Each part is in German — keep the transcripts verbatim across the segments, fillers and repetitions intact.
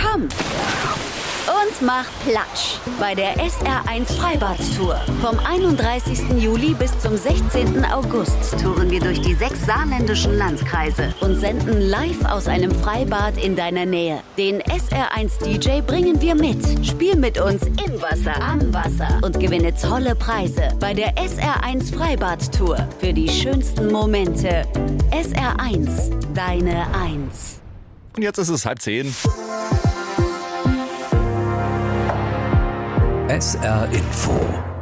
komm und mach Platsch bei der S R eins Freibad-Tour. Vom einunddreißigsten Juli bis zum sechzehnten August touren wir durch die sechs saarländischen Landkreise und senden live aus einem Freibad in deiner Nähe. Den S R eins D J bringen wir mit. Spiel mit uns im Wasser, am Wasser und gewinne tolle Preise bei der S R eins Freibad-Tour. Für die schönsten Momente. S R eins, deine Eins. Und jetzt ist es halb zehn. S R Info.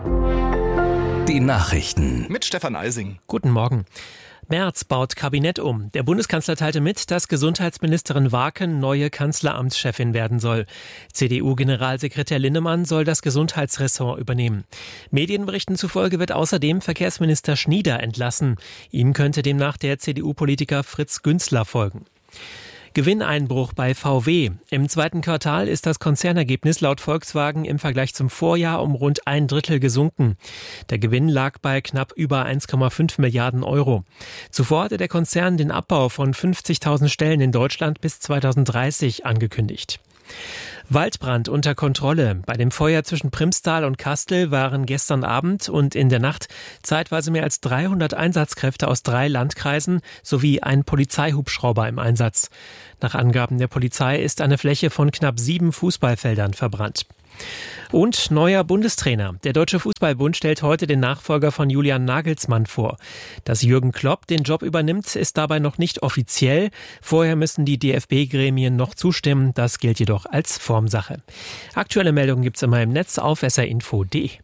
Die Nachrichten. Mit Stefan Eising. Guten Morgen. Merz baut Kabinett um. Der Bundeskanzler teilte mit, dass Gesundheitsministerin Warken neue Kanzleramtschefin werden soll. C D U-Generalsekretär Linnemann soll das Gesundheitsressort übernehmen. Medienberichten zufolge wird außerdem Verkehrsminister Schnieder entlassen. Ihm könnte demnach der C D U-Politiker Fritz Günzler folgen. Gewinneinbruch bei V W. Im zweiten Quartal ist das Konzernergebnis laut Volkswagen im Vergleich zum Vorjahr um rund ein Drittel gesunken. Der Gewinn lag bei knapp über eins Komma fünf Milliarden Euro. Zuvor hatte der Konzern den Abbau von fünfzigtausend Stellen in Deutschland bis zweitausenddreißig angekündigt. Waldbrand unter Kontrolle. Bei dem Feuer zwischen Primstal und Kastel waren gestern Abend und in der Nacht zeitweise mehr als dreihundert Einsatzkräfte aus drei Landkreisen sowie ein Polizeihubschrauber im Einsatz. Nach Angaben der Polizei ist eine Fläche von knapp sieben Fußballfeldern verbrannt. Und neuer Bundestrainer. Der Deutsche Fußballbund stellt heute den Nachfolger von Julian Nagelsmann vor. Dass Jürgen Klopp den Job übernimmt, ist dabei noch nicht offiziell. Vorher müssen die D F B-Gremien noch zustimmen. Das gilt jedoch als Formsache. Aktuelle Meldungen gibt's immer im Netz auf s r info punkt d e.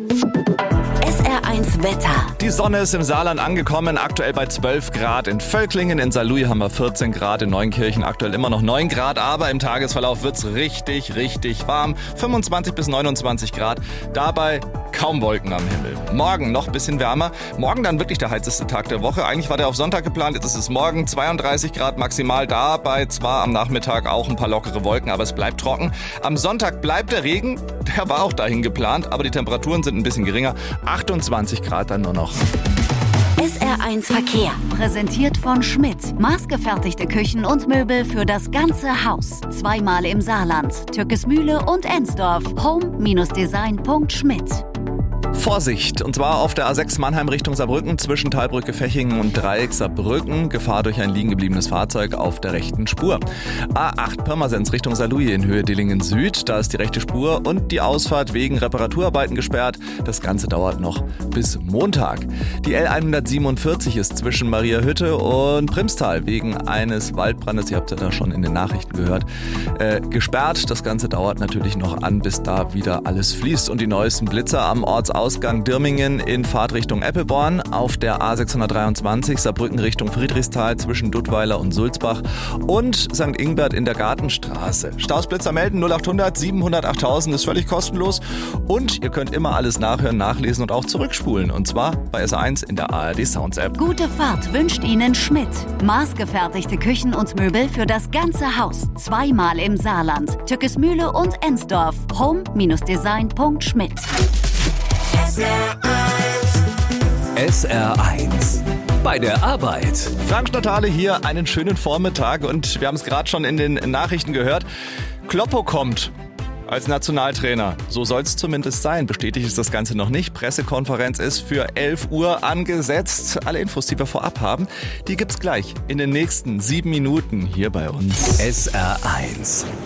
S R eins Wetter. Die Sonne ist im Saarland angekommen, aktuell bei zwölf Grad. In Völklingen, in Saarlouis haben wir vierzehn Grad, in Neunkirchen aktuell immer noch neun Grad. Aber im Tagesverlauf wird's richtig, richtig warm. fünfundzwanzig bis neunundzwanzig Grad, dabei kaum Wolken am Himmel. Morgen noch ein bisschen wärmer. Morgen dann wirklich der heißeste Tag der Woche. Eigentlich war der auf Sonntag geplant, jetzt ist es morgen. zweiunddreißig Grad maximal, dabei zwar am Nachmittag auch ein paar lockere Wolken, aber es bleibt trocken. Am Sonntag bleibt der Regen, der war auch dahin geplant, aber die Temperaturen sind ein bisschen geringer. achtundzwanzig Grad dann nur noch. S R eins Verkehr. Präsentiert von Schmidt. Maßgefertigte Küchen und Möbel für das ganze Haus. Zweimal im Saarland. Türkesmühle und Ensdorf. home design punkt schmidt. Vorsicht, und zwar auf der A sechs Mannheim Richtung Saarbrücken zwischen Talbrücke-Fechingen und Dreieck Saarbrücken. Gefahr durch ein liegen gebliebenes Fahrzeug auf der rechten Spur. A acht Pirmasens Richtung Saarlouis in Höhe Dillingen Süd. Da ist die rechte Spur und die Ausfahrt wegen Reparaturarbeiten gesperrt. Das Ganze dauert noch bis Montag. Die L hundertsiebenundvierzig ist zwischen Mariahütte und Primstal wegen eines Waldbrandes, ihr habt ja da schon in den Nachrichten gehört, äh, gesperrt. Das Ganze dauert natürlich noch an, bis da wieder alles fließt. Und die neuesten Blitzer am Ortsausgang Dirmingen in Fahrtrichtung Eppelborn, auf der A sechshundertdreiundzwanzig Saarbrücken Richtung Friedrichsthal zwischen Duttweiler und Sulzbach und Sankt Ingbert in der Gartenstraße. Stausblitzer melden null achthundert siebenhundert achttausend ist völlig kostenlos und ihr könnt immer alles nachhören, nachlesen und auch zurückspulen, und zwar bei S eins in der A R D Sounds App. Gute Fahrt wünscht Ihnen Schmidt. Maßgefertigte Küchen und Möbel für das ganze Haus. Zweimal im Saarland. Türkesmühle und Ensdorf. home design punkt schmidt. S R eins. Bei der Arbeit. Frank Stadtale hier, einen schönen Vormittag, und wir haben es gerade schon in den Nachrichten gehört. Kloppo kommt als Nationaltrainer. So soll es zumindest sein. Bestätigt ist das Ganze noch nicht. Pressekonferenz ist für elf Uhr angesetzt. Alle Infos, die wir vorab haben, die gibt's gleich in den nächsten sieben Minuten hier bei uns. S R eins.